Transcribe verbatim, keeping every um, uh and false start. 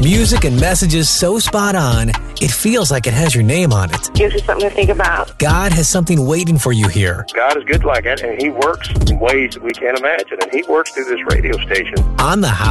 Music and messages so spot on, it feels like it has your name on it. Gives us something to think about. God has something waiting for you here. God is good like that, and He works in ways that we can't imagine, and He works through this radio station. On the House